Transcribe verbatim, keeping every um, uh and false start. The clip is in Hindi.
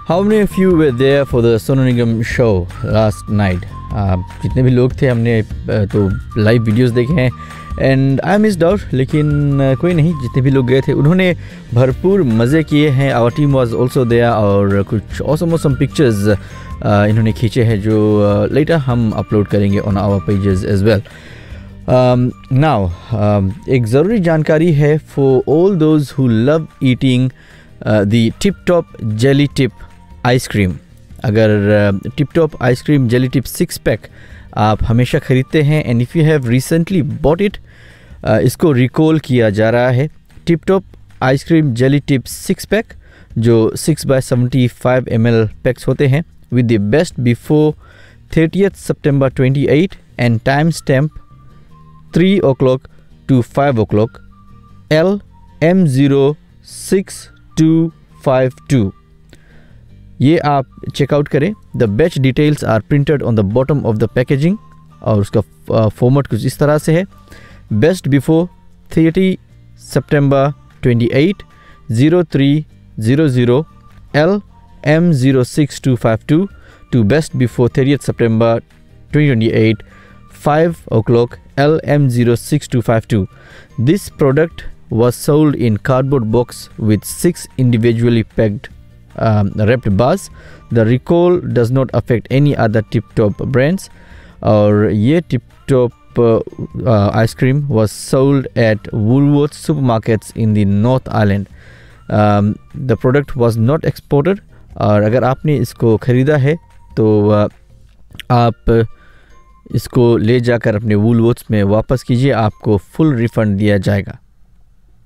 How many of you were there for the Sonu Nigam show last night? uh, जितने भी लोग थे हमने uh, तो लाइव वीडियोस देखे हैं एंड आई मिस्ड आउट, लेकिन uh, कोई नहीं, जितने भी लोग गए थे उन्होंने भरपूर मज़े किए हैं. Our team was also there और कुछ ऑसम ऑसम पिक्चर्स इन्होंने खींचे हैं जो लेटर uh, हम अपलोड करेंगे on our pages as well. Now एक ज़रूरी जानकारी है for all those who love eating the tip top jelly tip ice cream. अगर tip top ice cream jelly tip six pack आप हमेशा ख़रीदते हैं and if you have recently bought it, इसको रिकॉल किया जा रहा है. Tip top ice cream jelly tip six pack जो six by seventy five M L PACS होते हैं with the best before thirtieth September twenty eight and time stamp three O clock to five O clock L M zero six to five to. ये आप चेकआउट करें. The batch details are printed on the bottom of the packaging और उसका फॉर्मेट कुछ इस तरह से है. Best before thirty September twenty eight zero three zero zero L M zero six to five to to best before thirtieth September twenty twenty eight five O clock L M zero six to five to. This product was sold in cardboard box with six individually packed um, wrapped bars. The recall does not affect any other Tip Top brands. और ये Tip Top uh, uh, ice cream was sold at Woolworths supermarkets in the North Island. Um, the product was not exported. और अगर आपने इसको ख़रीदा है तो uh, आप इसको ले जाकर अपने Woolworths में वापस कीजिए, आपको फुल रिफ़ंड दिया जाएगा.